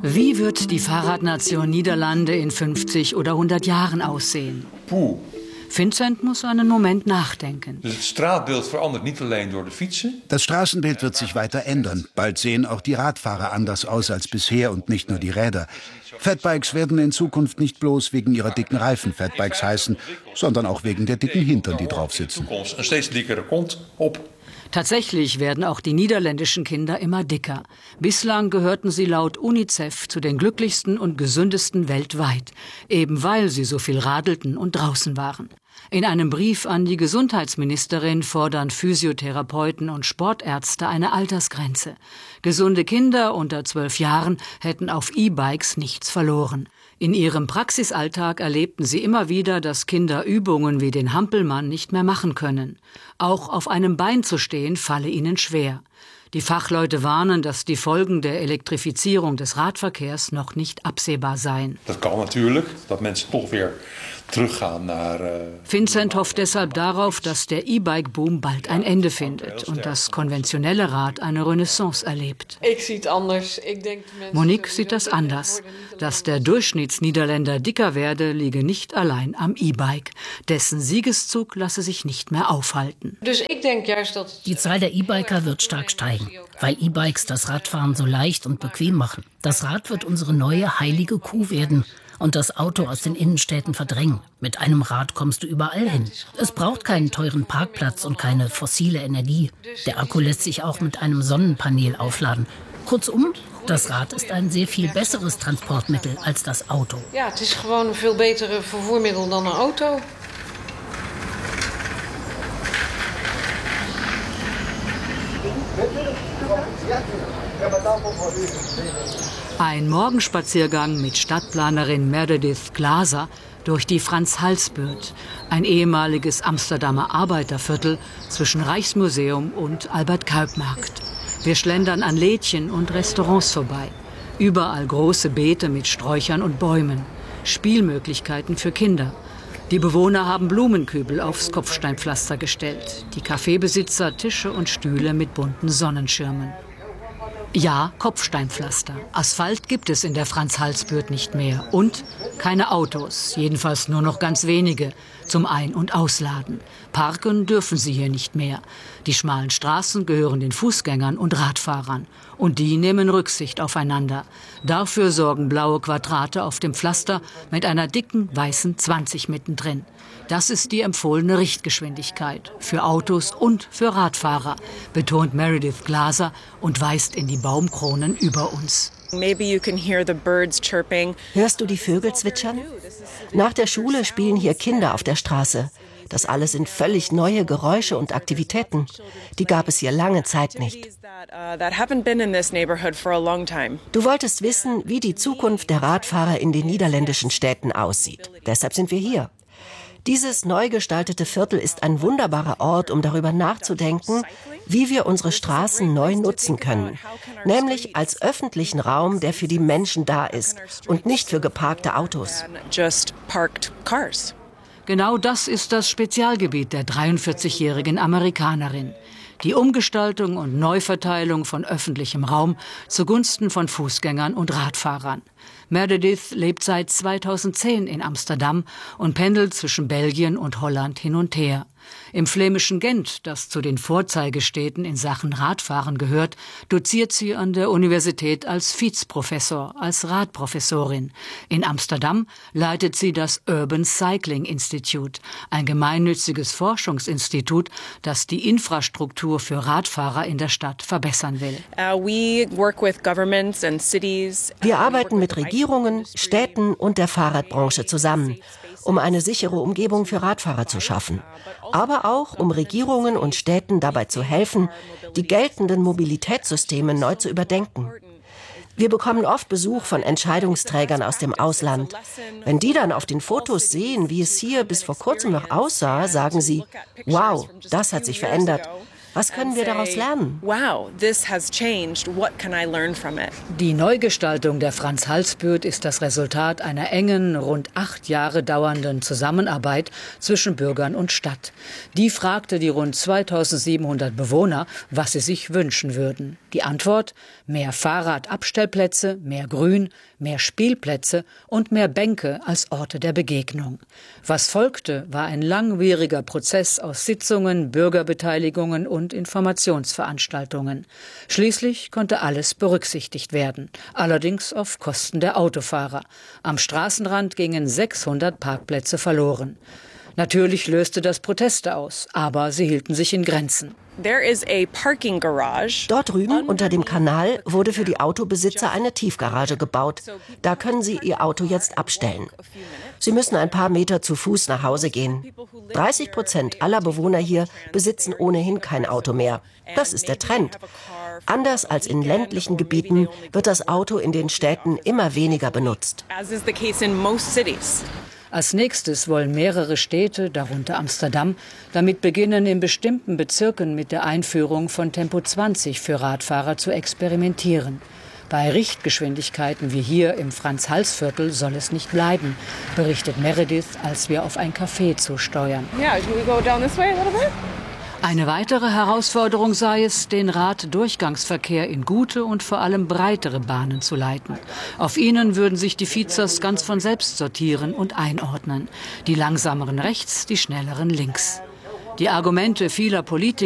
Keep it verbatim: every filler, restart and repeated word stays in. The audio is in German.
Wie wird die Fahrradnation Niederlande in fünfzig oder hundert Jahren aussehen? Puh. Vincent muss einen Moment nachdenken. Das Straatbeeld verandert nicht allein durch die Fietsen. Das Straßenbild wird sich weiter ändern. Bald sehen auch die Radfahrer anders aus als bisher und nicht nur die Räder. Fatbikes werden in Zukunft nicht bloß wegen ihrer dicken Reifen Fatbikes heißen, sondern auch wegen der dicken Hintern, die drauf sitzen. Een steeds dikkere kont op. Tatsächlich werden auch die niederländischen Kinder immer dicker. Bislang gehörten sie laut UNICEF zu den glücklichsten und gesündesten weltweit, eben weil sie so viel radelten und draußen waren. In einem Brief an die Gesundheitsministerin fordern Physiotherapeuten und Sportärzte eine Altersgrenze. Gesunde Kinder unter zwölf Jahren hätten auf E-Bikes nichts verloren. In ihrem Praxisalltag erlebten sie immer wieder, dass Kinder Übungen wie den Hampelmann nicht mehr machen können. Auch auf einem Bein zu stehen falle ihnen schwer. Die Fachleute warnen, dass die Folgen der Elektrifizierung des Radverkehrs noch nicht absehbar seien. Das kann natürlich, dass Menschen doch wieder teruggaan naar. Uh, Vincent hofft deshalb darauf, dass der E-Bike-Boom bald ein Ende findet und das konventionelle Rad eine Renaissance erlebt. Monique sieht das anders. Dass der Durchschnittsniederländer dicker werde, liege nicht allein am E-Bike. Dessen Siegeszug lasse sich nicht mehr aufhalten. Die Zahl der E-Biker wird stark steigen, weil E-Bikes das Radfahren so leicht und bequem machen. Das Rad wird unsere neue heilige Kuh werden und das Auto aus den Innenstädten verdrängen. Mit einem Rad kommst du überall hin. Es braucht keinen teuren Parkplatz und keine fossile Energie. Der Akku lässt sich auch mit einem Sonnenpanel aufladen. Kurzum, das Rad ist ein sehr viel besseres Transportmittel als das Auto. Ja, het is gewoon een veel betere vervoermiddel dan een auto. Ein Morgenspaziergang mit Stadtplanerin Meredith Glaser durch die Frans-Hals-Buurt, ein ehemaliges Amsterdamer Arbeiterviertel zwischen Rijksmuseum und Albert-Kuip-Markt. Wir schlendern an Lädchen und Restaurants vorbei. Überall große Beete mit Sträuchern und Bäumen. Spielmöglichkeiten für Kinder. Die Bewohner haben Blumenkübel aufs Kopfsteinpflaster gestellt. Die Kaffeebesitzer Tische und Stühle mit bunten Sonnenschirmen. Ja, Kopfsteinpflaster. Asphalt gibt es in der Frans-Hals-Buurt nicht mehr. Und keine Autos, jedenfalls nur noch ganz wenige, zum Ein- und Ausladen. Parken dürfen sie hier nicht mehr. Die schmalen Straßen gehören den Fußgängern und Radfahrern. Und die nehmen Rücksicht aufeinander. Dafür sorgen blaue Quadrate auf dem Pflaster mit einer dicken weißen zwanzig mittendrin. Das ist die empfohlene Richtgeschwindigkeit für Autos und für Radfahrer, betont Meredith Glaser und weist in die Baumkronen über uns. Hörst du die Vögel zwitschern? Nach der Schule spielen hier Kinder auf der Straße. Das alles sind völlig neue Geräusche und Aktivitäten. Die gab es hier lange Zeit nicht. Du wolltest wissen, wie die Zukunft der Radfahrer in den niederländischen Städten aussieht. Deshalb sind wir hier. Dieses neu gestaltete Viertel ist ein wunderbarer Ort, um darüber nachzudenken, wie wir unsere Straßen neu nutzen können. Nämlich als öffentlichen Raum, der für die Menschen da ist und nicht für geparkte Autos. Genau das ist das Spezialgebiet der dreiundvierzigjährigen Amerikanerin. Die Umgestaltung und Neuverteilung von öffentlichem Raum zugunsten von Fußgängern und Radfahrern. Meredith lebt seit zweitausendzehn in Amsterdam und pendelt zwischen Belgien und Holland hin und her. Im flämischen Gent, das zu den Vorzeigestädten in Sachen Radfahren gehört, doziert sie an der Universität als Fietsprofessor, als Radprofessorin. In Amsterdam leitet sie das Urban Cycling Institute, ein gemeinnütziges Forschungsinstitut, das die Infrastruktur für Radfahrer in der Stadt verbessern will. Wir arbeiten mit Regierungen, Städten und der Fahrradbranche zusammen, um eine sichere Umgebung für Radfahrer zu schaffen. Aber auch, um Regierungen und Städten dabei zu helfen, die geltenden Mobilitätssysteme neu zu überdenken. Wir bekommen oft Besuch von Entscheidungsträgern aus dem Ausland. Wenn die dann auf den Fotos sehen, wie es hier bis vor kurzem noch aussah, sagen sie, wow, das hat sich verändert. Was können wir daraus lernen? Wow, this has changed. What can I learn from it? Die Neugestaltung der Frans-Hals-Buurt ist das Resultat einer engen, rund acht Jahre dauernden Zusammenarbeit zwischen Bürgern und Stadt. Die fragte die rund zweitausendsiebenhundert Bewohner, was sie sich wünschen würden. Die Antwort: mehr Fahrradabstellplätze, mehr Grün, mehr Spielplätze und mehr Bänke als Orte der Begegnung. Was folgte, war ein langwieriger Prozess aus Sitzungen, Bürgerbeteiligungen und Informationsveranstaltungen. Schließlich konnte alles berücksichtigt werden, allerdings auf Kosten der Autofahrer. Am Straßenrand gingen sechshundert Parkplätze verloren. Natürlich löste das Proteste aus, aber sie hielten sich in Grenzen. There is a parking garage. Dort drüben unter dem Kanal wurde für die Autobesitzer eine Tiefgarage gebaut. Da können sie ihr Auto jetzt abstellen. Sie müssen ein paar Meter zu Fuß nach Hause gehen. dreißig Prozent aller Bewohner hier besitzen ohnehin kein Auto mehr. Das ist der Trend. Anders als in ländlichen Gebieten wird das Auto in den Städten immer weniger benutzt. As is the case in most cities. Als nächstes wollen mehrere Städte, darunter Amsterdam, damit beginnen, in bestimmten Bezirken mit der Einführung von Tempo zwanzig für Radfahrer zu experimentieren. Bei Richtgeschwindigkeiten wie hier im Frans-Hals-Viertel soll es nicht bleiben, berichtet Meredith, als wir auf ein Café zusteuern. Yeah, can we go down this way a little bit? Eine weitere Herausforderung sei es, den Raddurchgangsverkehr in gute und vor allem breitere Bahnen zu leiten. Auf ihnen würden sich die Vizers ganz von selbst sortieren und einordnen. Die langsameren rechts, die schnelleren links. Die Argumente vieler Politiker